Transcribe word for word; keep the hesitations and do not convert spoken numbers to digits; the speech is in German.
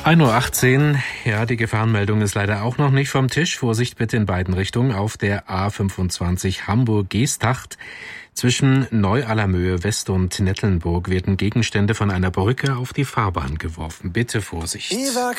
ein Uhr achtzehn. Ja, die Gefahrenmeldung ist leider auch noch nicht vom Tisch. Vorsicht bitte in beiden Richtungen. Auf der A fünfundzwanzig Hamburg-Geesthacht zwischen Neu-Allermöhe West und Nettelnburg werden Gegenstände von einer Brücke auf die Fahrbahn geworfen. Bitte Vorsicht.